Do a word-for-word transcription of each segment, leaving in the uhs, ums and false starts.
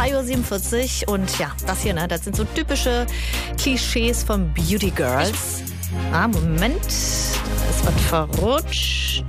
zwei Uhr siebenundvierzig und ja, das hier, ne, das sind so typische Klischees von Beauty Girls. Ah, Moment, da ist was verrutscht.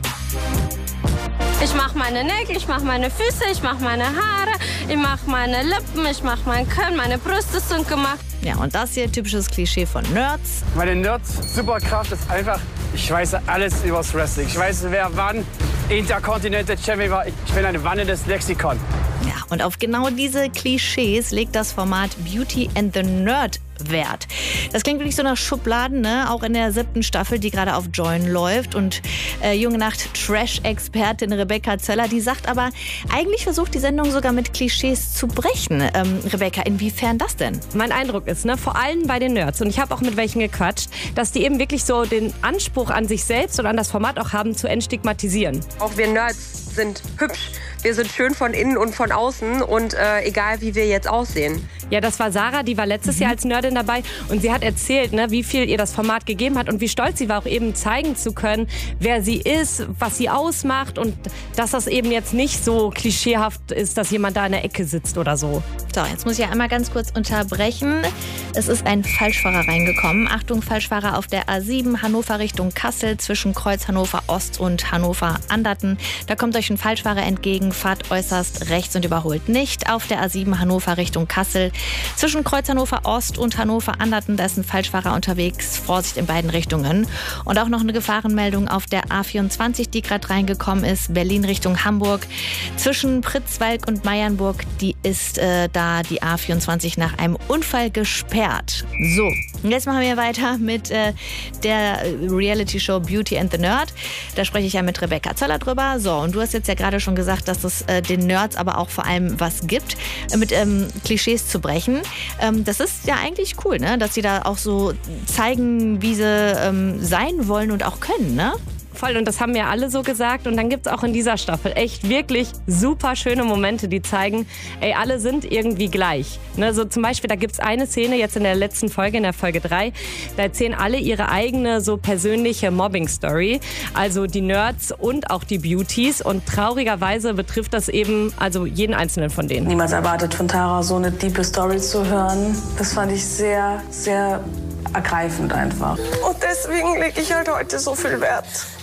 Ich mache meine Nägel, ich mache meine Füße, ich mache meine Haare, ich mache meine Lippen, ich mache mein Kinn, meine Brüste sind gemacht. Ja, und das hier, typisches Klischee von Nerds. Meine Nerds-Superkraft ist einfach, ich weiß alles übers Wrestling. Ich weiß, wer wann Intercontinental Champion war. Ich bin eine wandelndes Lexikon. Ja, und auf genau diese Klischees legt das Format Beauty and the Nerd Wert. Das klingt wirklich so nach Schubladen, ne? Auch in der siebten Staffel, die gerade auf Join läuft. Und äh, junge Nacht Trash-Expertin Rebecca Zöller, die sagt aber, eigentlich versucht die Sendung sogar mit Klischees zu brechen. Ähm, Rebecca, inwiefern das denn? Mein Eindruck ist, ne, vor allem bei den Nerds, und ich habe auch mit welchen gequatscht, dass die eben wirklich so den Anspruch an sich selbst und an das Format auch haben, zu entstigmatisieren. Auch wir Nerds sind hübsch. Wir sind schön von innen und von außen und äh, egal, wie wir jetzt aussehen. Ja, das war Sarah, die war letztes mhm. Jahr als Nerdin dabei und sie hat erzählt, ne, wie viel ihr das Format gegeben hat und wie stolz sie war, auch eben zeigen zu können, wer sie ist, was sie ausmacht und dass das eben jetzt nicht so klischeehaft ist, dass jemand da in der Ecke sitzt oder so. So, jetzt muss ich ja einmal ganz kurz unterbrechen. Es ist ein Falschfahrer reingekommen. Achtung, Falschfahrer auf der A sieben, Hannover Richtung Kassel, zwischen Kreuz Hannover Ost und Hannover Anderten. Da kommt euch ein Falschfahrer entgegen, fahrt äußerst rechts und überholt nicht. Auf der A sieben, Hannover Richtung Kassel, zwischen Kreuz Hannover Ost und Hannover Anderten, da ist ein Falschfahrer unterwegs. Vorsicht in beiden Richtungen. Und auch noch eine Gefahrenmeldung auf der A vierundzwanzig, die gerade reingekommen ist, Berlin Richtung Hamburg. Zwischen Pritzwalk und Meiernburg, die ist äh, da die A vierundzwanzig nach einem Unfall gesperrt. So, und jetzt machen wir weiter mit äh, der Reality-Show Beauty and the Nerd. Da spreche ich ja mit Rebecca Zöller drüber. So, und du hast jetzt ja gerade schon gesagt, dass es äh, den Nerds aber auch vor allem was gibt, äh, mit ähm, Klischees zu brechen. Ähm, das ist ja eigentlich cool, ne? Dass sie da auch so zeigen, wie sie ähm, sein wollen und auch können, ne? Voll, und das haben ja alle so gesagt. Und dann gibt's auch in dieser Staffel echt wirklich super schöne Momente, die zeigen, ey, alle sind irgendwie gleich. Ne, so zum Beispiel, da gibt's eine Szene jetzt in der letzten Folge, in der Folge drei, da erzählen alle ihre eigene so persönliche Mobbing-Story. Also die Nerds und auch die Beauties. Und traurigerweise betrifft das eben also jeden einzelnen von denen. Niemals erwartet von Tara, so eine tiefe Story zu hören. Das fand ich sehr, sehr ergreifend einfach. Und deswegen lege ich halt heute so viel Wert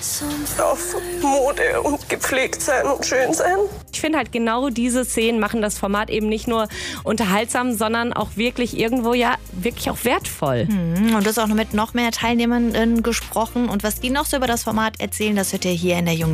auf Mode und gepflegt sein und schön sein. Ich finde halt genau diese Szenen machen das Format eben nicht nur unterhaltsam, sondern auch wirklich irgendwo ja wirklich auch wertvoll. Mhm. Und du hast auch noch mit noch mehr Teilnehmern gesprochen. Und was die noch so über das Format erzählen, das hört ihr hier in der Jungen